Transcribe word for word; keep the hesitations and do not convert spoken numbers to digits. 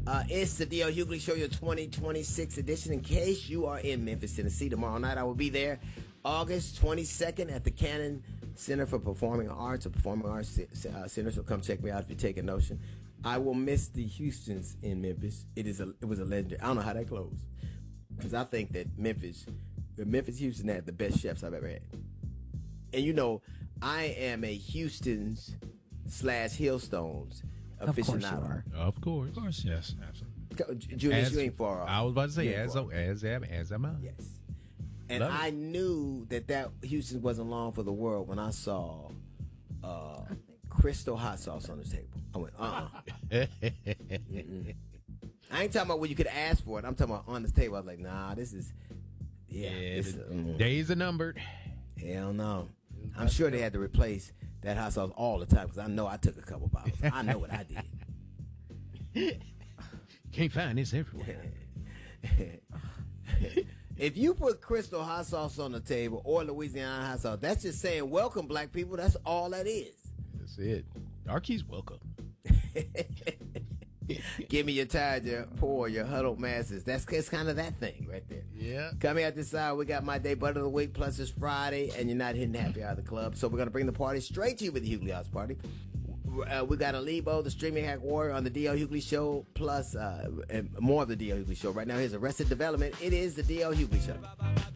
Uh, it's the D L Hughley Show, your twenty twenty-six edition. In case you are in Memphis, Tennessee, tomorrow night I will be there, August twenty-second at the Cannon Center for Performing Arts, or Performing Arts uh, Center. So come check me out if you take a notion. I will miss the Houstons in Memphis. It is a, it was a legendary. I don't know how that closed, because I think that Memphis, the Memphis Houston had the best chefs I've ever had. And you know, I am a Houston's slash Hillstones aficionado. Of course, Of course, yes, absolutely. Julius, you ain't far off. I was about to say, You ain't as far off. as am as am I. Yes. And Love I it. knew that that Houston wasn't long for the world when I saw uh, Crystal hot sauce on the table. I went, uh-uh. Mm-mm. I ain't talking about where you could ask for it. I'm talking about on this table. I was like, nah, this is, yeah. Yeah, this the is, mm. days are numbered. Hell no. I'm sure they had to replace that hot sauce all the time, because I know I took a couple bottles. I know what I did. Can't find this everywhere. If you put Crystal hot sauce on the table or Louisiana hot sauce, that's just saying welcome, black people. That's all that is. That's it. Darky's welcome. Give me your tired, your poor, your huddled masses. That's it's kind of that thing right there. Yeah. Coming out this side, we got my day butt of the week, plus it's Friday, and you're not hitting happy hour of the club. So we're going to bring the party straight to you with the Hughley House Party. Uh, we got Alibo, the streaming hack warrior, on the D L Hughley Show, plus uh, and more of the D L Hughley Show. Right now, here's Arrested Development. It is the D L Hughley Show.